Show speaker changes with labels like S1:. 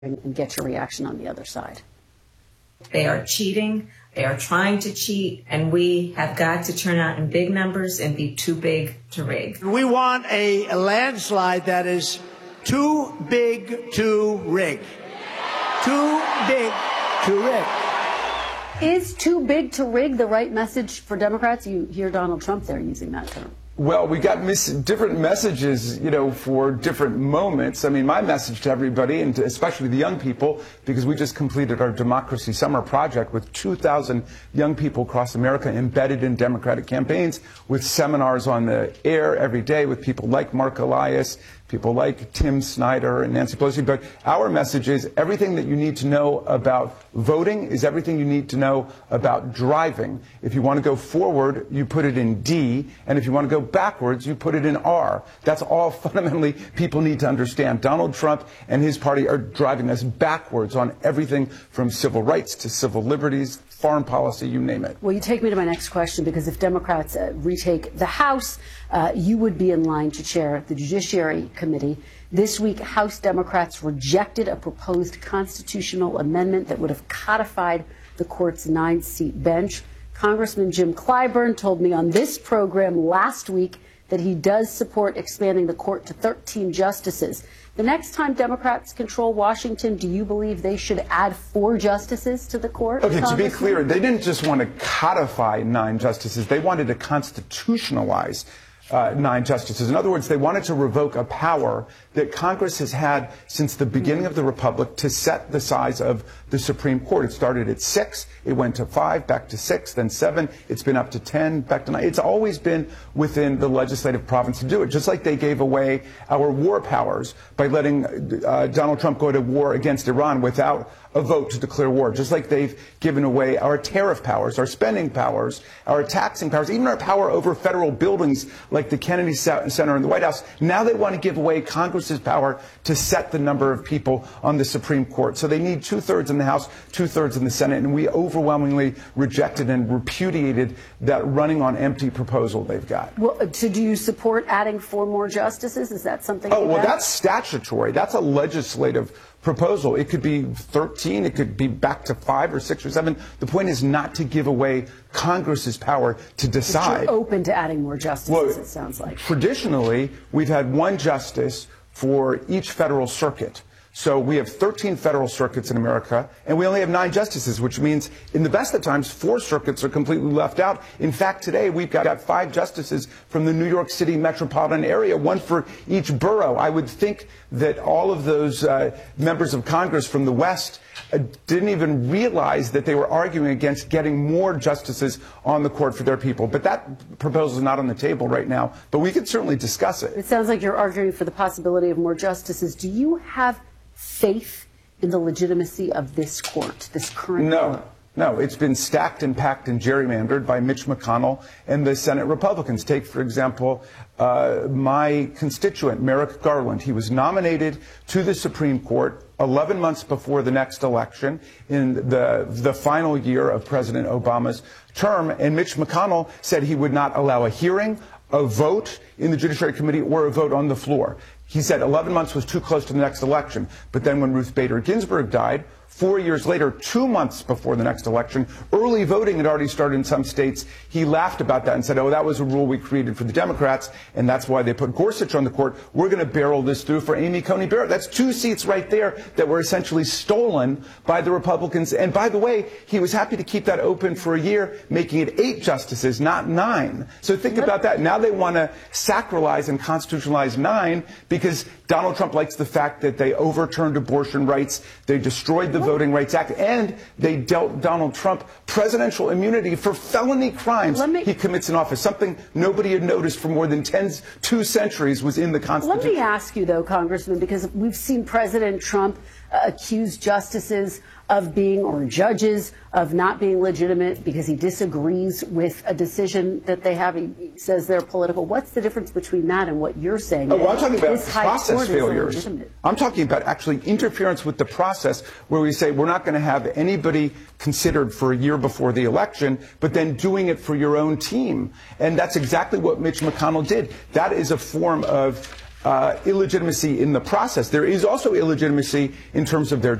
S1: and get your reaction on the other side.
S2: They are cheating. They are trying to cheat, and we have got to turn out in big numbers and be too big to rig.
S3: We want a landslide that is too big to rig. Too big to rig.
S1: Is too big to rig the right message for Democrats? You hear Donald Trump there using that term.
S4: Well, we got different messages, for different moments. I mean, my message to everybody, and especially the young people, because we just completed our Democracy Summer Project with 2,000 young people across America embedded in Democratic campaigns, with seminars on the air every day with people like Mark Elias, people like Tim Snyder and Nancy Pelosi. But our message is everything that you need to know about voting is everything you need to know about driving. If you want to go forward, you put it in D, and if you want to go backwards, you put it in R. That's all fundamentally people need to understand. Donald Trump and his party are driving us backwards on everything from civil rights to civil liberties, foreign policy, you name it.
S1: Well, you take me to my next question, because if Democrats retake the House, you would be in line to chair the Judiciary Committee. This week, House Democrats rejected a proposed constitutional amendment that would have codified the court's 9-seat bench. Congressman Jim Clyburn told me on this program last week that he does support expanding the court to 13 justices. The next time Democrats control Washington, do you believe they should add 4 justices to the court?
S4: Okay, to be clear, they didn't just want to codify 9 justices. They wanted to constitutionalize 9 justices. In other words, they wanted to revoke a power that Congress has had since the beginning of the Republic to set the size of the Supreme Court. It started at 6, it went to 5, back to 6, then 7, it's been up to 10, back to 9. It's always been within the legislative province to do it, just like they gave away our war powers by letting Donald Trump go to war against Iran without a vote to declare war, just like they've given away our tariff powers, our spending powers, our taxing powers, even our power over federal buildings like the Kennedy Center and the White House. Now they want to give away Congress's power to set the number of people on the Supreme Court. So they need 2/3 in the House, 2/3 in the Senate, and we overwhelmingly rejected and repudiated that running on empty proposal they've got.
S1: Well, so do you support adding 4 more justices? Is that something?
S4: Oh, well, that's statutory. That's a legislative proposal. It could be 13, it could be back to 5 or 6 or 7. The point is not to give away Congress's power to decide.
S1: But you're open to adding more justices, it sounds like.
S4: Traditionally, we've had 1 justice for each federal circuit. So we have 13 federal circuits in America, and we only have 9 justices, which means in the best of times, 4 circuits are completely left out. In fact, today we've got 5 justices from the New York City metropolitan area, 1 for each borough. I would think that all of those members of Congress from the West didn't even realize that they were arguing against getting more justices on the court for their people. But that proposal is not on the table right now, but we could certainly discuss it.
S1: It sounds like you're arguing for the possibility of more justices. Do you have faith in the legitimacy of this court, this current court?
S4: No, it's been stacked and packed and gerrymandered by Mitch McConnell and the Senate Republicans. Take, for example, my constituent, Merrick Garland. He was nominated to the Supreme Court 11 months before the next election in the final year of President Obama's term, and Mitch McConnell said he would not allow a hearing, a vote in the Judiciary Committee, or a vote on the floor. He said 11 months was too close to the next election. But then when Ruth Bader Ginsburg died, 4 years later, 2 months before the next election, early voting had already started in some states. He laughed about that and said, oh, that was a rule we created for the Democrats, and that's why they put Gorsuch on the court. We're going to barrel this through for Amy Coney Barrett. That's 2 seats right there that were essentially stolen by the Republicans. And by the way, he was happy to keep that open for a year, making it 8 justices, not 9. So think about that. Now they want to sacralize and constitutionalize 9 because Donald Trump likes the fact that they overturned abortion rights, they destroyed the Voting Rights Act, and they dealt Donald Trump presidential immunity for felony crimes he commits in office. Something nobody had noticed for more than 2 centuries was in the Constitution.
S1: Let me ask you, though, Congressman, because we've seen President Trump accuse justices of being, or judges, of not being legitimate because he disagrees with a decision that they have. He says they're political. What's the difference between that and what you're saying?
S4: Oh, well, I'm talking about process failures. I'm talking about actually interference with the process where we say we're not going to have anybody considered for a year before the election, but then doing it for your own team. And that's exactly what Mitch McConnell did. That is a form of illegitimacy in the process. There is also illegitimacy in terms of their